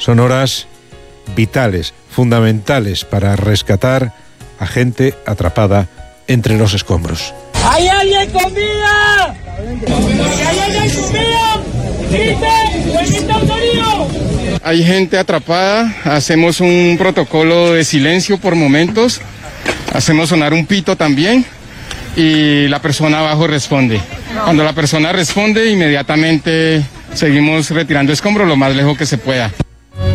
Son horas vitales, fundamentales para rescatar a gente atrapada entre los escombros. ¡Hay alguien con vida! ¡Si hay alguien con vida! ¡Grite un sonido! Hay gente atrapada, hacemos un protocolo de silencio por momentos, hacemos sonar un pito también y la persona abajo responde. Cuando la persona responde, inmediatamente seguimos retirando escombros lo más lejos que se pueda.